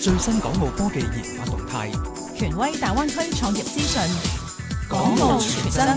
最新港澳科技研發動態， 權威大灣區創業資訊， 港澳全真。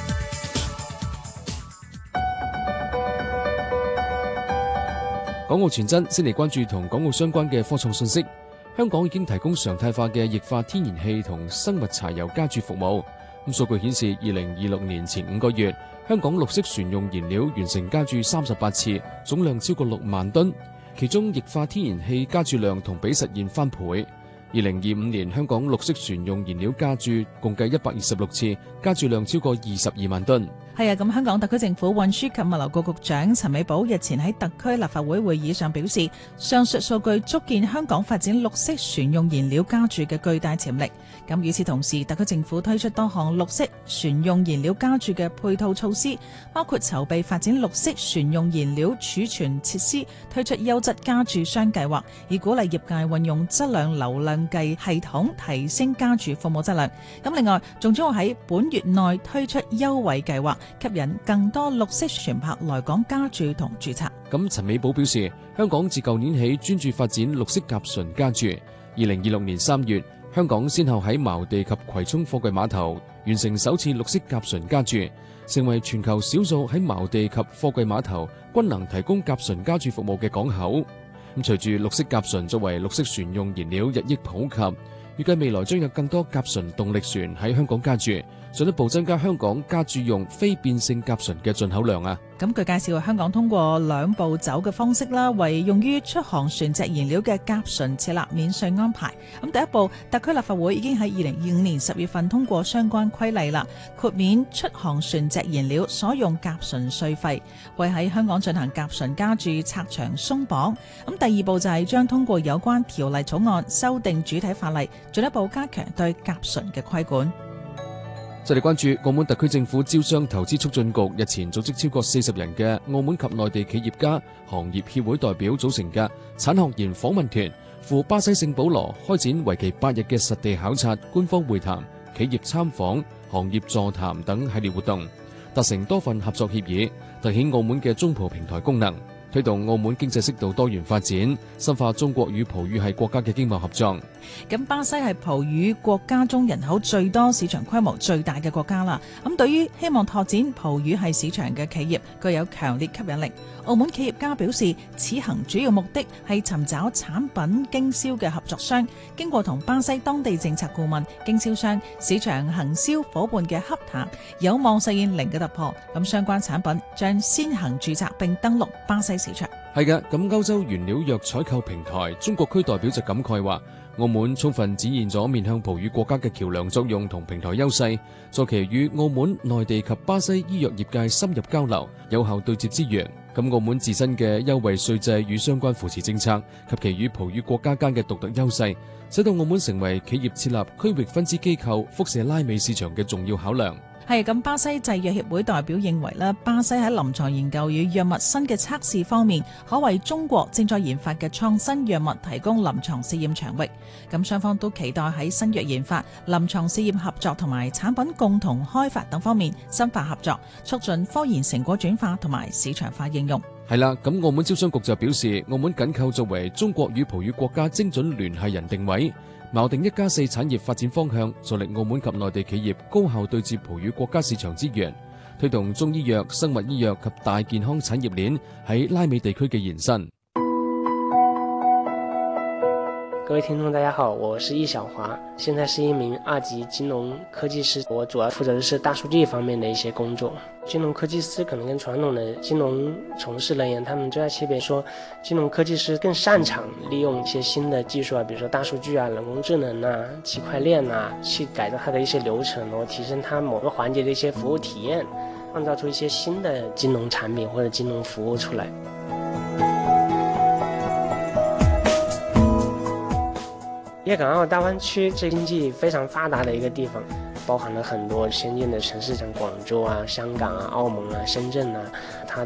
港澳全真先嚟關注同港澳相關嘅科創信息。香港已經提供常態化嘅液化天然氣同生物柴油加注服務。數據顯示，2026年前5個月，香港綠色船用燃料完成加注38次，總量超過6萬噸，其中液化天然氣加注量同比實現翻倍。2025年，香港綠色船用燃料加注共計126次，加注量超過22萬噸。 係啊，咁香港特區政府運輸及物流局局長陳美寶日前喺特區立法會會議上表示，上述數據足見香港發展綠色船用燃料加注嘅巨大潛力。咁與此同時，特區政府推出多項綠色船用燃料加注嘅配套措施，包括籌備發展綠色船用燃料儲存設施，推出優質加注商計劃，以鼓勵業界運用質量流量計系統提升加注服務質量。咁另外，仲將會喺本月內推出優惠計劃，吸引更多綠色船舶來港加注同註冊。 咁陳美寶表示，香港自舊年起專注發展綠色甲醇加注。2026年3月，香港先後喺茅地及葵涌貨櫃碼頭完成首次綠色甲醇加注，成為全球少數喺茅地及貨櫃碼頭均能提供甲醇加注服務嘅港口。咁隨住綠色甲醇作為綠色船用燃料日益普及，預計未來將有更多甲醇動力船喺香港加注，進一步增加香港加注用非變性甲醇嘅進口量啊！ 咁據介紹，香港通過兩步走嘅方式啦，為用於出航船隻燃料嘅甲醇設立免稅安排。咁第一步，特區立法會已經喺2025年10月份通過相關規例啦，豁免出航船隻燃料所用甲醇稅費，為喺香港進行甲醇加注拆牆鬆綁。咁第二步就係將通過有關條例草案修訂主體法例，進一步加強對甲醇嘅規管。 再嚟關注澳門特區政府招商投資促進局日前組織超過40人嘅澳門及內地企業家行業協會代表組成嘅產學研訪問團赴巴西聖保羅開展為期8日嘅實地考察、官方會談、企業參訪、行業座談等系列活動，達成多份合作協議，凸顯澳門嘅中葡平台功能，推動澳門經濟適度多元發展，深化中國與葡語系國家嘅經貿合作。 咁巴西係葡語國家中人口最多、市場規模最大嘅國家啦。咁對於希望拓展葡語系市場嘅企業，具有強烈吸引力。澳門企業家表示，此行主要目的係尋找產品經銷嘅合作商，經過同巴西當地政策顧問、經銷商、市場行銷夥伴嘅洽談，有望實現零嘅突破。咁相關產品將先行註冊並登陸巴西市場。 係嘅，咁歐洲原料藥採購平台中國區代表就感慨話，澳門充分展現咗面向葡語國家嘅橋梁作用同平台優勢，助其與澳門、內地及巴西醫藥業界深入交流，有效對接資源。咁澳門自身嘅優惠稅制與相關扶持政策及其與葡語國家間嘅獨特優勢，使到澳門成為企業設立區域分支機構輻射拉美市場嘅重要考量。 係咁，巴西製藥協會代表認為咧，巴西喺臨床研究與藥物新嘅測試方面，可為中國正在研發嘅創新藥物提供臨床試驗場域。咁雙方都期待喺新藥研發、臨床試驗合作同埋產品共同開發等方面深化合作，促進科研成果轉化同埋市場化應用。 係啦，咁澳門招商局就表示，澳門緊扣作為中國與葡語國家精準聯繫人定位，錨定1+4產業發展方向，助力澳門及內地企業高效對接葡語國家市場資源，推動中醫藥、生物醫藥及大健康產業鏈喺拉美地區嘅延伸。 各位聽眾大家好，我是易小華，現在是一名2級金融科技師，我主要負責的是大數據方面的一些工作。金融科技師可能跟傳統的金融從事人員，他們最大區別說，金融科技師更擅長利用一些新的技術啊，比如說大數據啊、人工智能啊、區塊鏈啊，去改造它的一些流程，然後提升它某個環節的一些服務體驗，創造出一些新的金融產品或者金融服務出來。粵港澳大灣區是經濟非常發達的一個地方，包含了很多先進的城市，像廣州啊、香港啊、澳門啊、深圳啊，它